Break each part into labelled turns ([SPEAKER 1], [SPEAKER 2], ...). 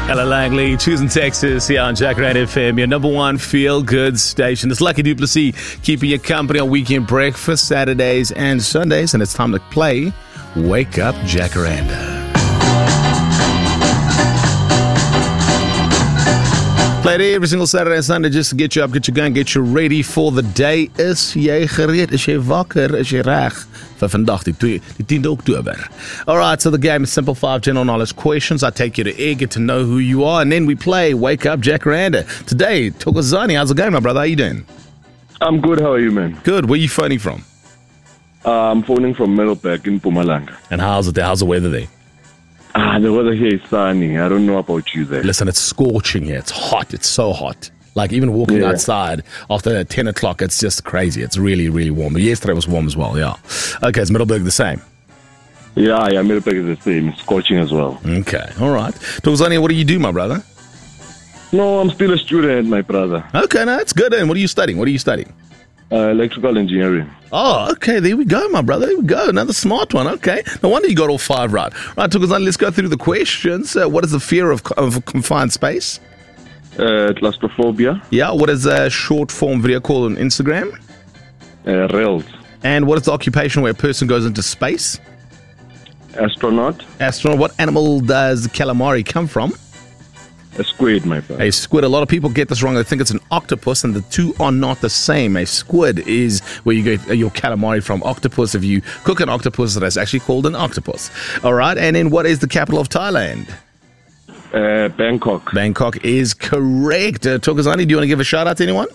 [SPEAKER 1] Ella Langley, choosing Texas here on Jacaranda FM, your number one feel-good station. It's Lucky Du Plessis keeping you company on weekend breakfast, Saturdays and Sundays, and it's time to play Wake Up Jacaranda. Play it every single Saturday and Sunday just to get you up, get you going, get you ready for the day. Is jy gereed? Is jy wakker? Is jy reg? For vandag, die 10de October. Alright, so the game is simple 5 general knowledge questions. I take you to air, get to know who you are, and then we play Wake Up Jacaranda. Today, Thokozani, how's it going, my brother? How you doing?
[SPEAKER 2] I'm good, how are you, man?
[SPEAKER 1] Good, where are you phoning from?
[SPEAKER 2] I'm phoning from Middelburg in Mpumalanga.
[SPEAKER 1] And how's it there? How's the weather there?
[SPEAKER 2] The weather here is sunny. I don't know about you there.
[SPEAKER 1] Listen, it's scorching here. It's hot. It's so hot. Like even walking outside after 10 o'clock, it's just crazy. It's really, really warm. Yesterday was warm as well, yeah. Okay, is Middelburg the same?
[SPEAKER 2] Yeah, Middelburg is the same. It's scorching as well.
[SPEAKER 1] Okay, all right. Thokozani, what do you do, my brother?
[SPEAKER 2] No, I'm still a student, my brother.
[SPEAKER 1] Okay, no, that's good. And what are you studying?
[SPEAKER 2] Electrical engineering.
[SPEAKER 1] Oh, okay, there we go, my brother. There we go. Another smart one. Okay. No wonder you got all 5 right. Right, Thokozani, let's go through the questions. What is the fear of confined space?
[SPEAKER 2] Claustrophobia.
[SPEAKER 1] Yeah, what is a short form video call on Instagram?
[SPEAKER 2] Rails.
[SPEAKER 1] And what is the occupation where a person goes into space?
[SPEAKER 2] Astronaut.
[SPEAKER 1] What animal does calamari come from?
[SPEAKER 2] A squid, my brother.
[SPEAKER 1] A squid. A lot of people get this wrong. They think it's an octopus, and the two are not the same. A squid is where you get your calamari from. Octopus, if you cook an octopus, that's actually called an octopus. All right, and then what is the capital of Thailand?
[SPEAKER 2] Bangkok.
[SPEAKER 1] Bangkok is correct. Thokozani, do you want to give a shout out to anyone?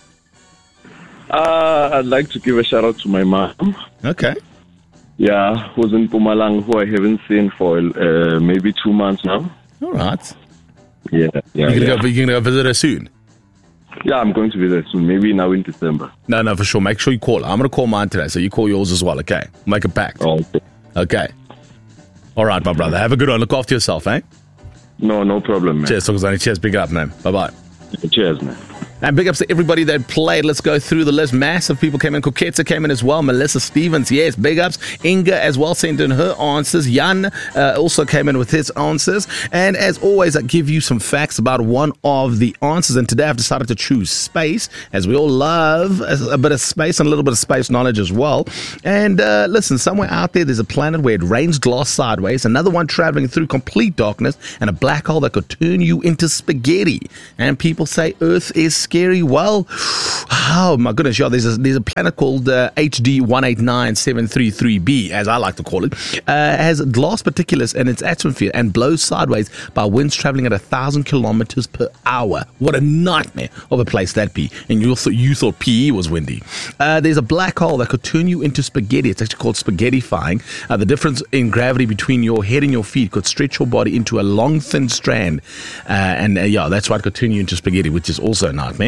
[SPEAKER 2] I'd like to give a shout out to my mom.
[SPEAKER 1] Okay.
[SPEAKER 2] Yeah, who's in Mpumalanga, who I haven't seen for maybe 2 months now.
[SPEAKER 1] All right.
[SPEAKER 2] Yeah.
[SPEAKER 1] You're gonna go visit her soon?
[SPEAKER 2] Yeah, I'm going to visit soon, maybe now in December.
[SPEAKER 1] No, for sure. Make sure you call her. I'm going to call mine today, so you call yours as well, okay? Make a pact.
[SPEAKER 2] Oh, okay.
[SPEAKER 1] Okay. All right, my brother. Have a good one. Look after yourself, eh?
[SPEAKER 2] No problem, man.
[SPEAKER 1] Cheers, Thokozani. Cheers. Big up, man. Bye-bye.
[SPEAKER 2] Cheers, man.
[SPEAKER 1] And big ups to everybody that played. Let's go through the list. Massive people came in. Koketsa came in as well. Melissa Stevens, yes, big ups. Inga as well sent in her answers. Jan also came in with his answers. And as always, I give you some facts about one of the answers. And today I've decided to choose space, as we all love a bit of space and a little bit of space knowledge as well. And listen, somewhere out there's a planet where it rains glass sideways, another one traveling through complete darkness, and a black hole that could turn you into spaghetti. And people say Earth is scary. Well, oh my goodness, yeah, there's a planet called HD 189733b, as I like to call it, has glass particulates in its atmosphere and blows sideways by winds traveling at 1,000 kilometers per hour. What a nightmare of a place that be. And you thought PE was windy. There's a black hole that could turn you into spaghetti. It's actually called spaghettifying. The difference in gravity between your head and your feet could stretch your body into a long, thin strand. Yeah, that's why it could turn you into spaghetti, which is also a nightmare.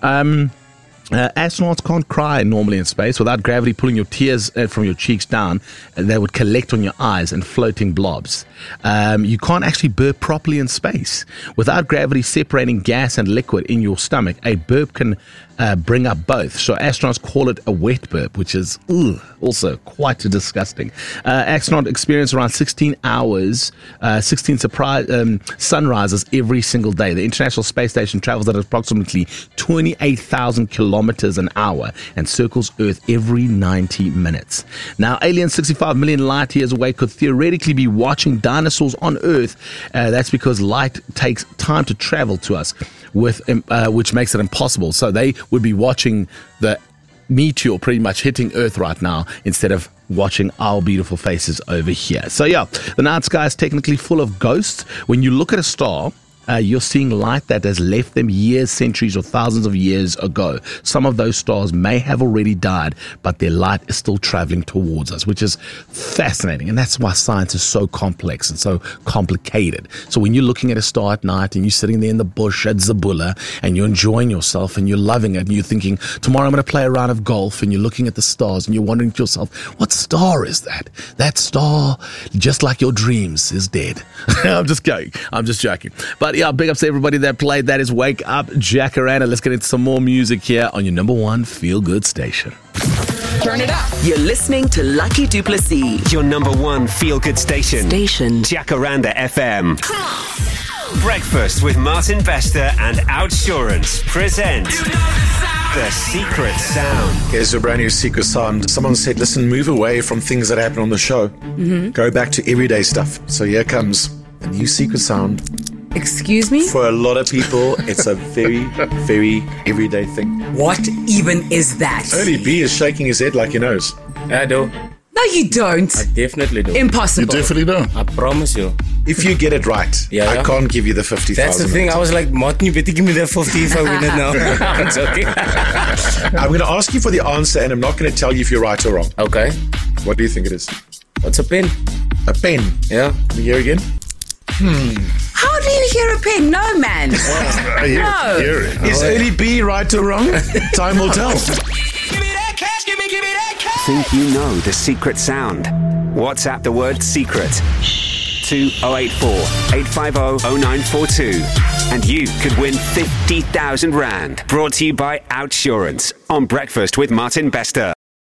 [SPEAKER 1] Astronauts can't cry normally in space. Without gravity pulling your tears from your cheeks down, they would collect on your eyes in floating blobs. You can't actually burp properly in space. Without gravity separating gas and liquid in your stomach, a burp can bring up both. So astronauts call it a wet burp, which is also quite disgusting. Astronauts experience around 16 hours, 16 sunrises every single day. The International Space Station travels at approximately 28,000 kilometers an hour and circles Earth every 90 minutes. Now, aliens 65 million light years away could theoretically be watching dinosaurs on Earth. That's because light takes time to travel to us, which makes it impossible. So they would be watching the meteor pretty much hitting Earth right now instead of watching our beautiful faces over here. So yeah, the night sky is technically full of ghosts. When you look at a star, you're seeing light that has left them years, centuries, or thousands of years ago. Some of those stars may have already died, but their light is still traveling towards us, which is fascinating. And that's why science is so complex and so complicated. So when you're looking at a star at night and you're sitting there in the bush at Zabula and you're enjoying yourself and you're loving it and you're thinking, tomorrow I'm going to play a round of golf, and you're looking at the stars and you're wondering to yourself, what star is that? That star, just like your dreams, is dead. I'm just joking. But yeah, big ups to everybody that played. That is Wake Up Jacaranda. Let's get into some more music here on your number one feel-good station.
[SPEAKER 3] Turn it up.
[SPEAKER 4] You're listening to Lucky Du Plessis.
[SPEAKER 5] Your number one feel-good station. Jacaranda FM.
[SPEAKER 4] Breakfast with Martin Bester and Outsurance present The Secret Sound.
[SPEAKER 5] Here's a brand new secret sound. Someone said, listen, move away from things that happen on the show. Go back to everyday stuff. So here comes a new secret sound.
[SPEAKER 3] Excuse me?
[SPEAKER 5] For a lot of people, it's a very, very everyday thing.
[SPEAKER 3] What even is that?
[SPEAKER 5] Only B is shaking his head like he knows.
[SPEAKER 6] I do.
[SPEAKER 3] No, you don't.
[SPEAKER 6] I definitely do.
[SPEAKER 3] Impossible.
[SPEAKER 7] don't.
[SPEAKER 6] I promise you.
[SPEAKER 5] If you get it right,
[SPEAKER 6] Yeah.
[SPEAKER 5] I can't give you the 50,000.
[SPEAKER 6] That's the thing. I was like, Martin, you better give me that 50 if I win it now. I'm joking.
[SPEAKER 5] I'm going to ask you for the answer, and I'm not going to tell you if you're right or wrong.
[SPEAKER 6] Okay.
[SPEAKER 5] What do you think it is?
[SPEAKER 6] What's a pen?
[SPEAKER 5] A pen.
[SPEAKER 6] Yeah.
[SPEAKER 5] Can you hear again?
[SPEAKER 3] How do you hear a pin? No, man. No.
[SPEAKER 5] Is early B right or wrong? Time will tell.
[SPEAKER 4] Think you know the secret sound? WhatsApp the word secret to 084 850 0942 and you could win 50,000 Rand. Brought to you by Outsurance on Breakfast with Martin Bester.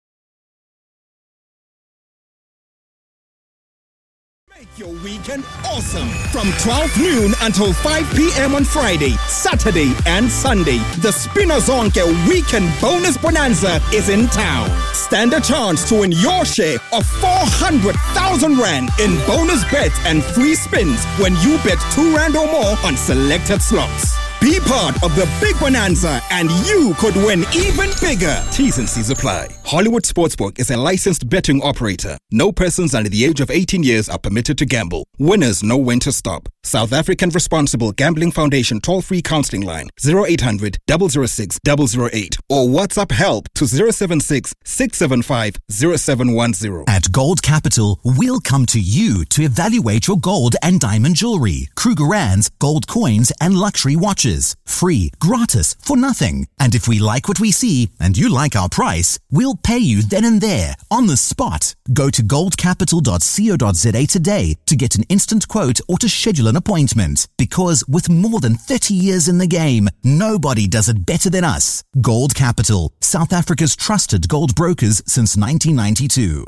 [SPEAKER 8] Make your weekend awesome from 12 noon until 5 p.m. on Friday, Saturday, and Sunday. The Spinazonke Weekend Bonus Bonanza is in town. Stand a chance to win your share of 400,000 Rand in bonus bets and free spins when you bet 2 Rand or more on selected slots. Be part of the big bonanza and you could win even bigger. T's and C's apply. Hollywood Sportsbook is a licensed betting operator. No persons under the age of 18 years are permitted to gamble. Winners know when to stop. South African Responsible Gambling Foundation toll-free counseling line 0800 006 008 or WhatsApp help to 076 675 0710.
[SPEAKER 9] At Gold Capital, we'll come to you to evaluate your gold and diamond jewelry, Kruger Rands, gold coins, and luxury watches. Free, gratis, for nothing. And if we like what we see and you like our price, we'll pay you then and there, on the spot. Go to goldcapital.co.za today to get an instant quote or to schedule an appointment. Because with more than 30 years in the game, nobody does it better than us. Gold Capital, South Africa's trusted gold brokers since 1992.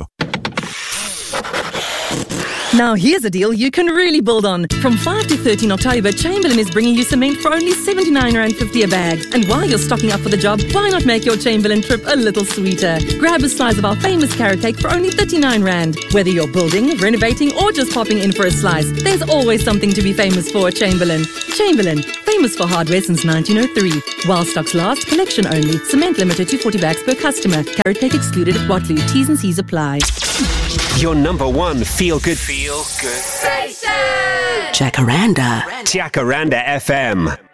[SPEAKER 10] Now here's a deal you can really build on. From 5 to 13 October, Chamberlain is bringing you cement for only R79.50 a bag. And while you're stocking up for the job, why not make your Chamberlain trip a little sweeter? Grab a slice of our famous carrot cake for only 39 Rand. Whether you're building, renovating, or just popping in for a slice, there's always something to be famous for at Chamberlain. Chamberlain, famous for hardware since 1903. While stocks last, collection only. Cement limited to 40 bags per customer. Carrot cake excluded at Watloo. T's and C's apply.
[SPEAKER 4] Your number one feel-good station.
[SPEAKER 3] Jacaranda.
[SPEAKER 4] Jacaranda FM.